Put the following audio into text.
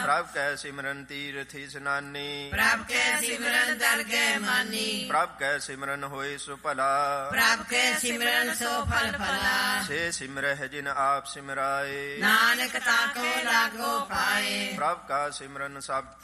ਪ੍ਰਭ ਕੈ ਸਿਮਰਨ ਤੀਰਥ ਇਸਨਾਨੀ। ਪ੍ਰਭ ਕੈ ਸਿਮਰਨ ਦਰਗਹਿ ਮਾਨੀ। ਪ੍ਰਭ ਕੈ ਸਿਮਰਨ ਹੋਏ ਸੁ ਭਲਾ। ਪ੍ਰਭ ਕੈ ਸਿਮਰਨ ਸੋ ਫਲ ਫਲਾ। ਸੇ ਸਿਮਰਹਿ ਜਿਨ ਆਪ ਸਿਮਰਾਏ। ਨਾਨਕ ਤਾਕੋ ਲਾਗੋ ਪਾਏ। ਪ੍ਰਭ ਕਾ ਸਿਮਰਨ ਸਭ